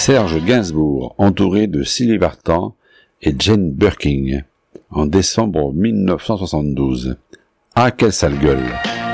Serge Gainsbourg, entouré de Sylvie Vartan et Jane Birkin, en décembre 1972. Ah, quelle sale gueule!